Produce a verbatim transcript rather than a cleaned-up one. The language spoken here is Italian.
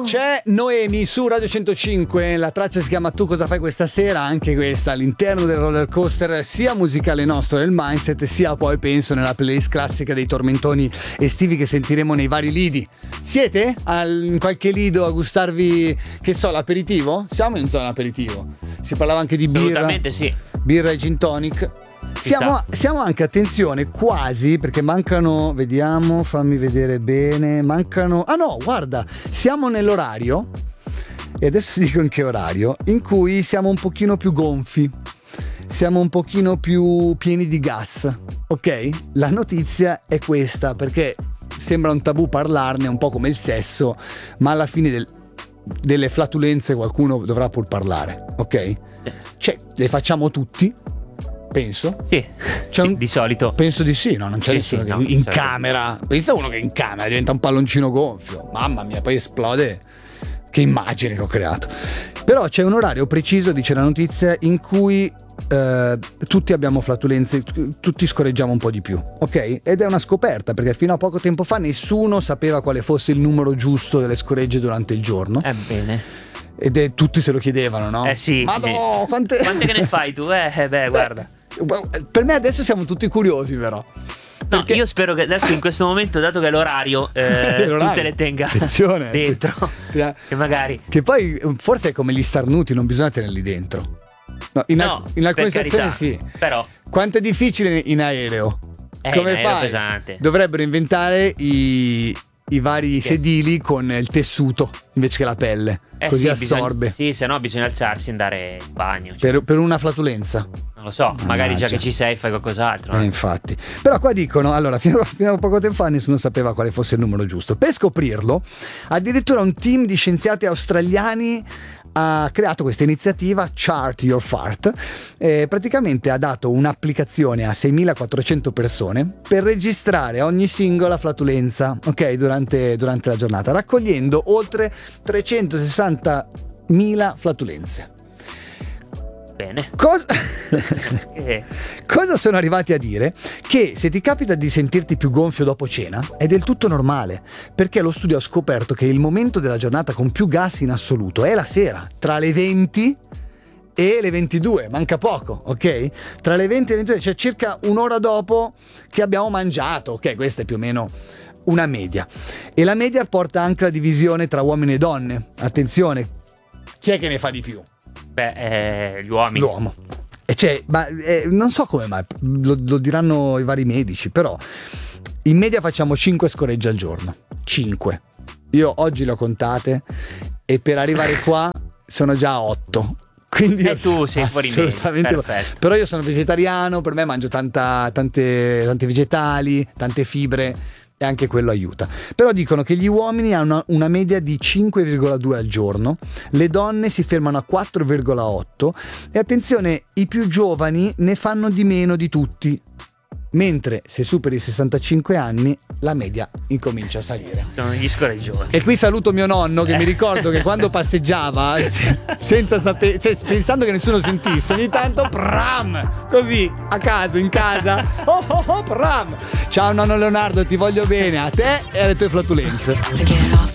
C'è Noemi su Radio centocinque, la traccia si chiama Tu cosa fai questa sera, anche questa all'interno del roller coaster sia musicale nostro del Mindset, sia poi penso nella playlist classica dei tormentoni estivi che sentiremo nei vari lidi. Siete al, in qualche lido a gustarvi, che so, l'aperitivo? Siamo in zona aperitivo, si parlava anche di birra. Assolutamente sì. Birra e gin tonic. Siamo, siamo anche, attenzione, quasi, perché mancano, vediamo, fammi vedere bene, mancano, ah no, guarda, siamo nell'orario, e adesso dico in che orario, in cui siamo un pochino più gonfi, siamo un pochino più pieni di gas, ok? La notizia è questa, perché sembra un tabù parlarne, un po' come il sesso, ma alla fine del, delle flatulenze qualcuno dovrà pur parlare, ok? Cioè, le facciamo tutti. Penso. Sì, c'è un... di solito. Penso di sì, no? Non c'è sì, nessuno sì, che no, in, in certo. camera. Pensa uno che in camera diventa un palloncino gonfio. Mamma mia, poi esplode. Che immagine che ho creato. Però c'è un orario preciso, dice la notizia, in cui eh, tutti abbiamo flatulenze, tutti scorreggiamo un po' di più, ok? Ed è una scoperta, perché fino a poco tempo fa nessuno sapeva quale fosse il numero giusto delle scoregge durante il giorno. Ebbene. Ed è, tutti se lo chiedevano, no? Eh sì. Madò, sì. quante... quante che ne fai tu? Eh, eh beh, guarda. Per me adesso siamo tutti curiosi, però. No, io spero che adesso in questo momento, dato che è l'orario, eh, l'orario. tu te le tenga Attenzione. dentro. Che magari. Che poi forse è come gli starnuti, non bisogna tenerli dentro. No, in, no, al- in alcune situazioni sì. Però. Quanto è difficile in aereo? Eh, Come in aereo fai? pesante. Dovrebbero inventare i, i vari Che? sedili con il tessuto invece che la pelle. Eh, così sì, assorbe. Bisogna, sì, se no bisogna alzarsi e andare in bagno. Cioè. Per, per una flatulenza. Non lo so, magari Mannaggia. già che ci sei fai qualcos'altro. Eh, no? infatti. Però qua dicono, allora, fino a, fino a poco tempo fa nessuno sapeva quale fosse il numero giusto. Per scoprirlo, addirittura un team di scienziati australiani ha creato questa iniziativa Chart Your Fart, e praticamente ha dato un'applicazione a seimilaquattrocento persone per registrare ogni singola flatulenza, ok, durante, durante la giornata, raccogliendo oltre trecentosessantamila flatulenze. Bene. Cosa... Eh. Cosa sono arrivati a dire? Che se ti capita di sentirti più gonfio dopo cena è del tutto normale, perché lo studio ha scoperto che il momento della giornata con più gas in assoluto è la sera, tra le venti e le ventidue, manca poco, ok? Tra le venti e le ventidue, cioè circa un'ora dopo che abbiamo mangiato, ok? Questa è più o meno una media. E la media porta anche la divisione tra uomini e donne. Attenzione, chi è che ne fa di più? Beh, eh, gli uomini. L'uomo. E cioè, ma eh, non so come mai, lo, lo diranno i vari medici, però in media facciamo cinque scoregge al giorno. cinque. Io oggi le ho contate e per arrivare qua sono già a otto. Quindi e tu sei fuori assolutamente. Perfetto. Però io sono vegetariano, per me mangio tanta, tante, tante vegetali, tante fibre, e anche quello aiuta. Però dicono che gli uomini hanno una, una media di cinque virgola due al giorno, le donne si fermano a quattro virgola otto e attenzione, i più giovani ne fanno di meno di tutti, mentre se superi i sessantacinque anni la media incomincia a salire. Sono gli scorreggioni. E qui saluto mio nonno, che mi ricordo che quando passeggiava senza sapere, cioè pensando che nessuno sentisse, ogni tanto pram, così a caso in casa, oh oh oh pram. Ciao nonno Leonardo, ti voglio bene, a te e alle tue flatulenze.